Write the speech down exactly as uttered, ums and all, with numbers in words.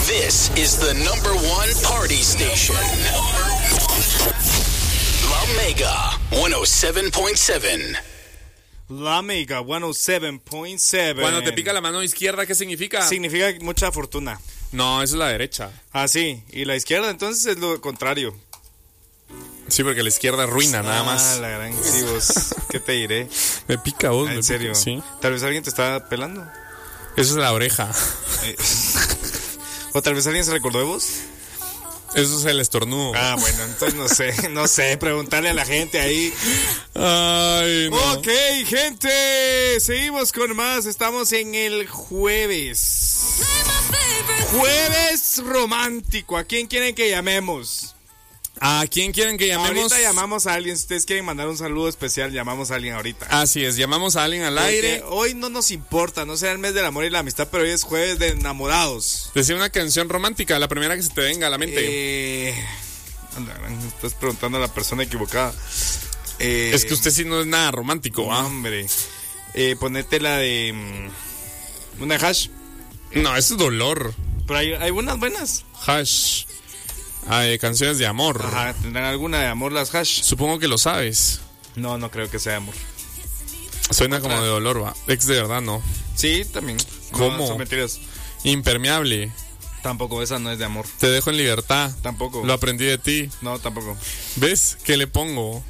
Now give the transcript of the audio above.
This is the number one party station. La Mega one oh seven point seven. La Mega one oh seven point seven. Cuando te pica la mano izquierda, ¿qué significa? Significa mucha fortuna. No, eso es la derecha. Ah, sí. Y la izquierda entonces es lo contrario. Sí, porque la izquierda ruina, nada Ah, más. la gran... Sí, vos, ¿qué te diré? Me pica vos. ¿En me serio? pica, sí. Tal vez alguien te está pelando. Eso es la oreja. Eh, o tal vez alguien se recordó de vos. Eso es el estornudo. Ah, bueno, entonces no sé, no sé, preguntarle a la gente ahí. Ay, no. Ok, gente, seguimos con más. Estamos en el jueves. Jueves romántico. ¿A quién quieren que llamemos? ¿A quién quieren que llamemos? Ahorita llamamos a alguien. Si ustedes quieren mandar un saludo especial, llamamos a alguien ahorita. Así es, llamamos a alguien al Porque aire. hoy no nos importa, no sea el mes del amor y la amistad, pero hoy es jueves de enamorados. Decía una canción romántica, la primera que se te venga a la mente. Eh, anda, estás preguntando a la persona equivocada. Eh, Es que usted sí no es nada romántico, ¿ah? Hombre. Eh, ponete la de... mm, una hash. No, eso es dolor. Pero hay, hay unas buenas. Hash. Hay canciones de amor. Ajá, ¿tendrán alguna de amor las hash? Supongo que lo sabes. No, no creo que sea de amor. Suena como de dolor, va. Ex de verdad, no. Sí, también. ¿Cómo? No, son mentiras. Impermeable. Tampoco, esa no es de amor. Te dejo en libertad. Tampoco. Lo aprendí de ti. No, tampoco. ¿Ves? ¿Qué le pongo?